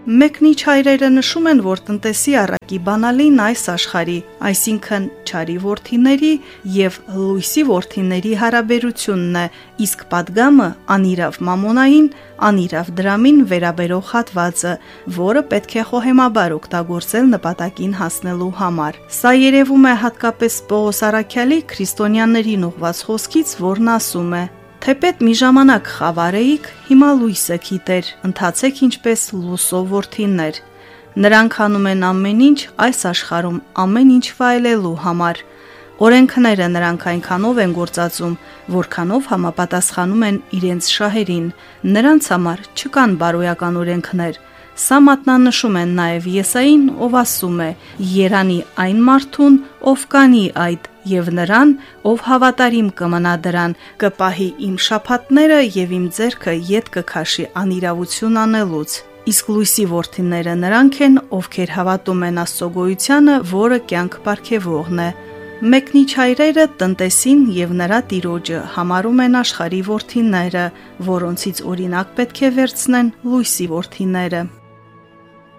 Մեկնիչ հայրերը նշում են, որ տնտեսի առակի բանալին այս աշխարհի, այսինքն չարի որդիների եւ լույսի որդիների հարաբերությունն է, իսկ պատգամը անիրավ մամոնային, անիրավ դրամին վերաբերող հատվածը, որը պետք է խոհեմաբար օգտագործել նպատակին հասնելու համար։ Սա երևում է հատկապես Պողոս առաքյալի քրիստոնյաներին ուղված խոսքից, որն ասում է. Թեպետ մի ժամանակ խավարեիք, հիմա լույսը գիտեր, ընթացեք ինչպես լուսով որդիներ։ Նրանք անում են ամեն ինչ այս աշխարհում ամեն ինչ վայելելու համար։ Օրենքները նրանք այնքանով են գործածում, որքանով համապատասխանում են իրենց շահերին։ Նրանց համար չկան բարոյական օրենքներ։ Սա մատնանշում են նաև Եսային, ով ասում է. «Երանի այն մարդուն, ով կանի այդ, եւ նրան, ով հավատարիմ կմնա դրան, կպահի իմ շաբաթները եւ իմ ձեռքը ետ կքաշի անիրավություն անելուց»։ Իսկ լույսի որդիները նրանք են, ովքեր հավատում են Աստծո գոյությանը, որը կյանք պարգևողն է։ Մեկնիչ հայրերը տնտեսին եւ նրա տիրոջը համարում են աշխարհի որդիները, որոնցից օրինակ պետք է վերցնեն լույսի որդիները։